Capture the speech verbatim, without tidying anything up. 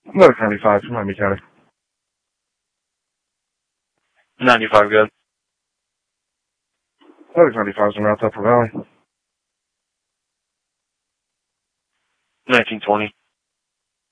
Letter ninety-five, Miami County. ninety-five, good. Letter ninety-five is around Upper Valley. nineteen twenty.